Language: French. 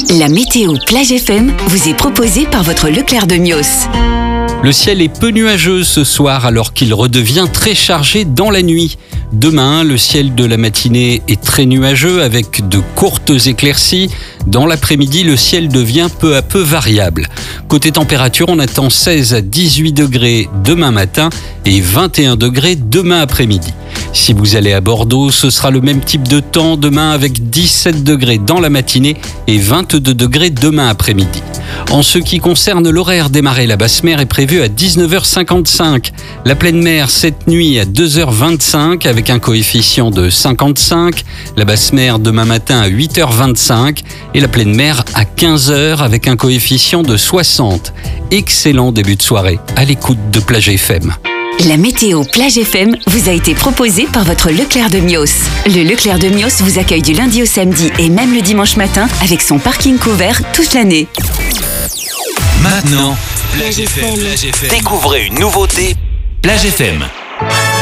La météo Plage FM vous est proposée par votre Leclerc de Mios. Le ciel est peu nuageux ce soir alors qu'il redevient très chargé dans la nuit. Demain, le ciel de la matinée est très nuageux avec de courtes éclaircies. Dans l'après-midi, le ciel devient peu à peu variable. Côté température, on attend 16 à 18 degrés demain matin et 21 degrés demain après-midi. Si vous allez à Bordeaux, ce sera le même type de temps demain avec 17 degrés dans la matinée et 22 degrés demain après-midi. En ce qui concerne l'horaire des marées, la basse mer est prévue à 19h55. La pleine mer cette nuit à 2h25 avec un coefficient de 55. La basse mer demain matin à 8h25 et la pleine mer à 15h avec un coefficient de 60. Excellent début de soirée à l'écoute de Plage FM. La météo Plage FM vous a été proposée par votre Leclerc de Mios. Le Leclerc de Mios vous accueille du lundi au samedi et même le dimanche matin avec son parking couvert toute l'année. Maintenant, Plage FM. Découvrez une nouveauté Plage FM.